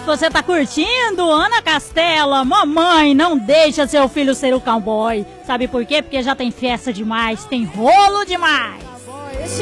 você tá curtindo? Ana Castela, mamãe, não deixa seu filho ser o cowboy. Sabe por quê? Porque já tem festa demais, tem rolo demais.